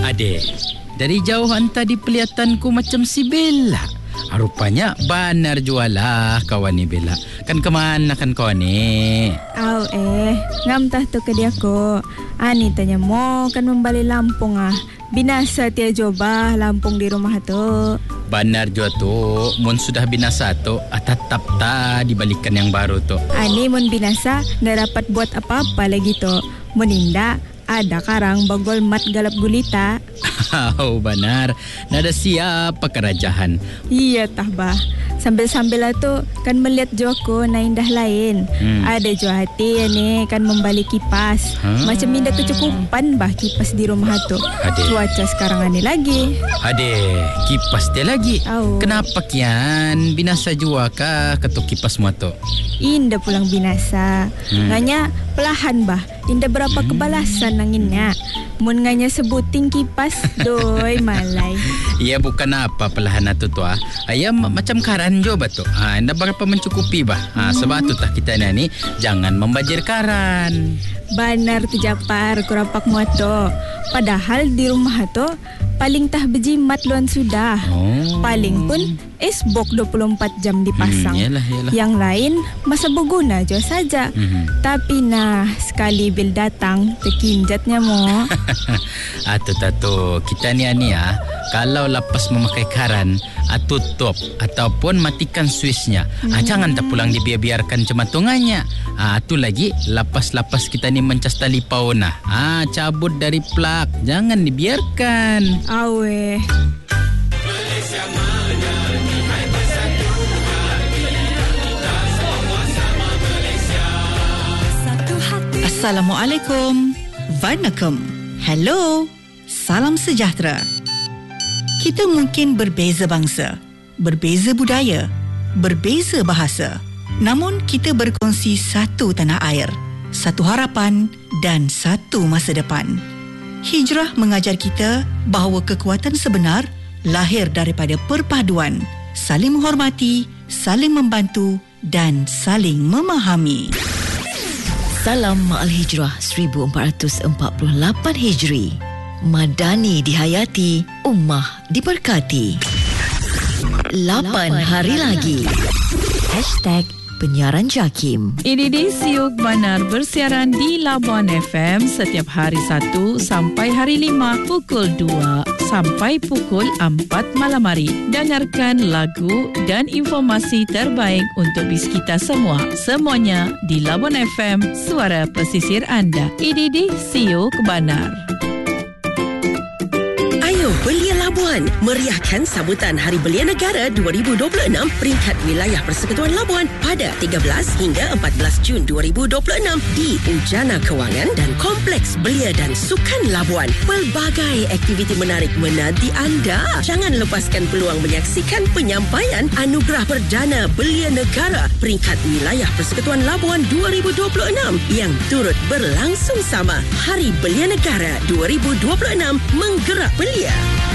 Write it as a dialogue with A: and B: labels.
A: Ade, dari jauh hantar di pelihatanku macam si Bella. Rupanya benar jualah kawan ni Bella. Kan kemana kan kawan ni?
B: Ngam tah tu ke dia ko. Ani tanya mo kan membalik Lampung Binasa tia coba Lampung di rumah tu.
A: Benar jua tu. Mun sudah binasa tu, tetap tak dibalikan yang baru tu.
B: Ani mun binasa ndak dapat buat apa-apa lagi tu. Menindak ada karang bagol mat galap gulita.
A: Oh benar. Nada siapa kerajaan.
B: Iya tah bah. Sambil-sambil tu kan melihat Joko na indah lain. Ada jo hati ni kan membalik kipas. Macam indah kecukupan bah kipas di rumah tu. Cuaca sekarang ani lagi.
A: Kipas dia lagi. Kenapa kian? Binasa jua kah ketuk kipas mu tu?
B: Indah pulang binasa. Nganya pelahan bah. Indah berapa kebalasan nanginnya. Mun nganya sebuting kipas doi malai.
A: Iya bukan apa pelahan tu tu ayam macam karan jo batu. Anda berapa mencukupi bah. Sebab tu tah kita ni jangan membajir karan.
B: Benar tu Japar kurapak muato. Padahal di rumah tu paling tah bejimat luan sudah. Paling pun esbok 24 jam dipasang.
A: Yalah.
B: Yang lain masa berguna jo saja. Tapi sekali bil datang terkinjatnya mo.
A: Tato kita ni kalau lepas memakai karan tutup ataupun matikan switchnya. Jangan tak pulang dibiarkan cematungannya. Tu lagi lapas-lapas kita ni mencas tali paun cabut dari plug. Jangan dibiarkan.
B: Awe.
C: Assalamualaikum. Vanakkam. Hello. Salam sejahtera. Kita mungkin berbeza bangsa, berbeza budaya, berbeza bahasa. Namun kita berkongsi satu tanah air, satu harapan dan satu masa depan. Hijrah mengajar kita bahawa kekuatan sebenar lahir daripada perpaduan, saling menghormati, saling membantu dan saling memahami.
D: Salam Ma'al Hijrah 1448 Hijri. Madani dihayati, ummah diberkati. 8 hari lagi. #penyiaran Jakim.
E: Ini Siuk Banar bersiaran di Labuan FM setiap hari 1 sampai hari 5 pukul 2 sampai pukul 4 malam hari. Dengarkan lagu dan informasi terbaik untuk bis kita semua. Semuanya di Labuan FM, suara pesisir anda. Ini Siuk Banar.
F: Belia Labuan meriahkan sambutan Hari Belia Negara 2026 peringkat Wilayah Persekutuan Labuan pada 13 hingga 14 Jun 2026 di Ujana Kewangan dan Kompleks Belia dan Sukan Labuan. Pelbagai aktiviti menarik menanti anda. Jangan lepaskan peluang menyaksikan penyampaian Anugerah Perdana Belia Negara peringkat Wilayah Persekutuan Labuan 2026 yang turut berlangsung sama. Hari Belia Negara 2026 menggerak belia.